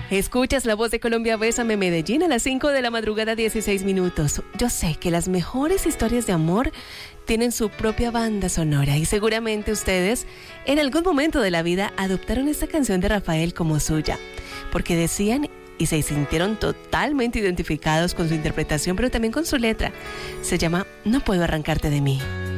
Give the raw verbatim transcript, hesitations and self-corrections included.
Escuchas La Voz de Colombia, Bésame Medellín a las cinco de la madrugada, dieciséis minutos. Yo sé que las mejores historias de amor tienen su propia banda sonora y seguramente ustedes en algún momento de la vida adoptaron esta canción de Rafael como suya, porque decían y se sintieron totalmente identificados con su interpretación, pero también con su letra. Se llama No puedo arrancarte de mí.